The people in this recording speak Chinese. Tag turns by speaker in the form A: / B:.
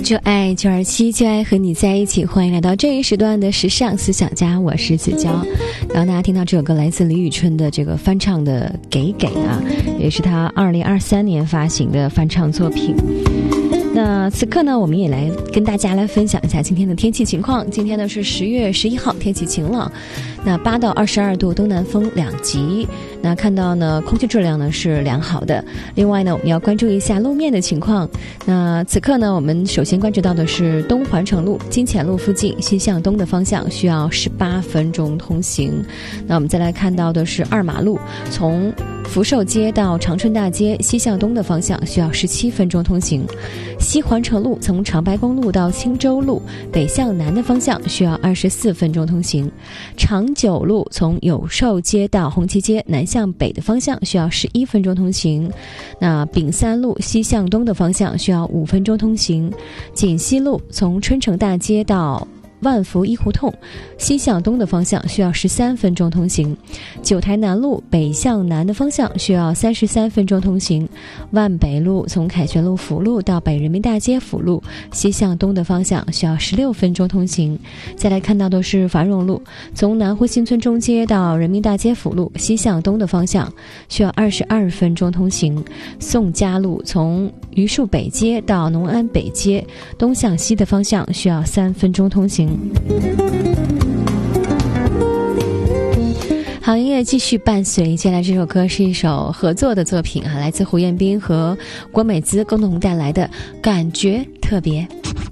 A: 就爱927，就爱和你在一起。欢迎来到这一时段的时尚思想家，我是子娇。然后大家听到这首歌来自李宇春的这个翻唱的《给给》啊，也是他2023年发行的翻唱作品。那此刻呢，我们也来跟大家来分享一下今天的天气情况。今天呢是10月11号，天气晴朗，那8到22度，东南风2级。那看到呢，空气质量呢是良好的。另外呢，我们要关注一下路面的情况。那此刻呢，我们首先关注到的是东环城路金钱路附近西向东的方向需要18分钟通行。那我们再来看到的是二马路，从福寿街到长春大街西向东的方向需要17分钟通行。西环城路从长白公路到青州路北向南的方向需要24分钟通行。长久路从友寿街到红旗街南向北的方向需要11分钟通行。那丙三路西向东的方向需要5分钟通行。锦西路从春城大街到万福一胡同西向东的方向需要13分钟通行。九台南路北向南的方向需要33分钟通行。万北路从凯旋路辅路到北人民大街辅路西向东的方向需要16分钟通行。再来看到的是繁荣路，从南湖新村中街到人民大街辅路西向东的方向需要22分钟通行。宋家路从榆树北街到农安北街东向西的方向需要3分钟通行。好，音乐继续伴随。接下来这首歌是一首合作的作品啊，来自胡彦斌和郭美姿共同带来的《感觉特别》。